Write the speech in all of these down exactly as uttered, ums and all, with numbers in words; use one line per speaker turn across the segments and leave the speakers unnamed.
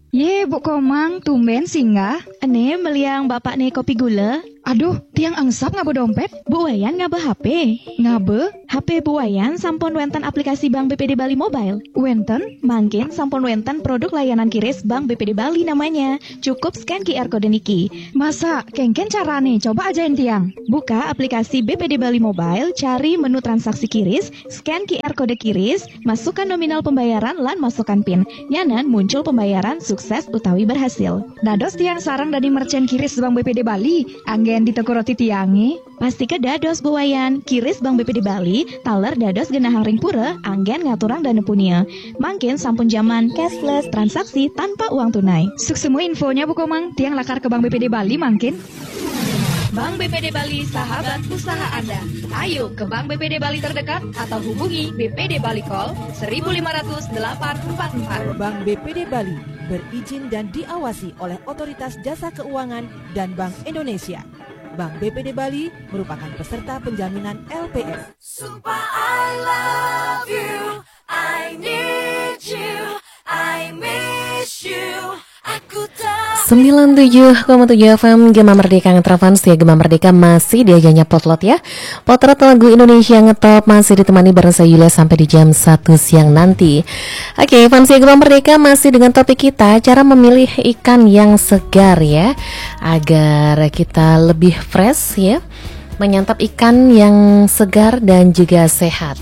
Ye, Bu Komang, tumben singgah.
Ane meliang bapak nih kopi gula.
Aduh, tiang angsap ngabe dompet.
Bu Wayan ngabe H P.
Ngabe?
H P Bu Wayan sampun wenten aplikasi Bank B P D Bali Mobile.
Wenten?
Mangkin sampun wenten produk layanan kiris Bank B P D Bali namanya. Cukup scan Q R kode niki.
Masa, kengken cara nih, coba ajain tiang.
Buka aplikasi B P D Bali Mobile, cari menu transaksi kiris, scan Q R kode kiris, masukkan nominal pembayaran lan masukkan PIN. Nyanan muncul pembayaran sukses utawi berhasil.
Dados tiang sarang dari merchant kiris Bank B P D Bali, anggen diteko roti tiangi.
Pasti ke dados Bu Wayan, kiris Bank B P D Bali, taler dados genahang ring pura, anggen ngaturang dana punia. Mangkin sampun zaman cashless, transaksi tanpa uang tunai.
Suk semua infonya Bu Komang, tiang lakar ke Bank B P D Bali mangkin.
Bank B P D Bali, sahabat usaha Anda. Ayo ke Bank B P D Bali terdekat atau hubungi B P D Bali Call seribu lima ratus delapan empat empat.
Bank B P D Bali berizin dan diawasi oleh Otoritas Jasa Keuangan dan Bank Indonesia. Bank B P D Bali merupakan peserta penjaminan L P S.
Sumpah I love you, I need you, I miss you. Aku tak
sembilan puluh tujuh koma tujuh F M Gema Merdeka Ngetravan. Setia Gema Merdeka masih diajanya potlot ya. Potret lagu Indonesia ngetop masih ditemani bareng saya Yulia sampai di jam satu siang nanti. Oke, fans Gema Merdeka masih dengan topik kita, cara memilih ikan yang segar ya, agar kita lebih fresh ya, menyantap ikan yang segar dan juga sehat.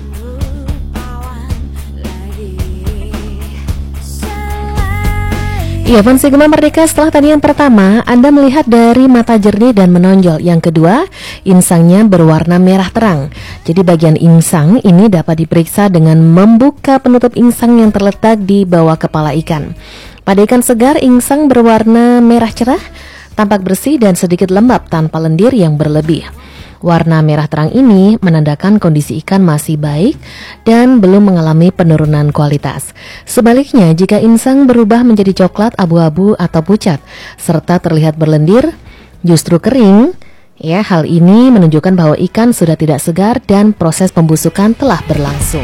Iya, fans Gema Merdeka, setelah tadi yang pertama, Anda melihat dari mata jernih dan menonjol. Yang kedua, insangnya berwarna merah terang. Jadi bagian insang ini dapat diperiksa dengan membuka penutup insang yang terletak di bawah kepala ikan. Pada ikan segar, insang berwarna merah cerah, tampak bersih dan sedikit lembab tanpa lendir yang berlebih. Warna merah terang ini menandakan kondisi ikan masih baik dan belum mengalami penurunan kualitas. Sebaliknya, jika insang berubah menjadi coklat, abu-abu atau pucat serta terlihat berlendir, justru kering, ya, hal ini menunjukkan bahwa ikan sudah tidak segar dan proses pembusukan telah berlangsung.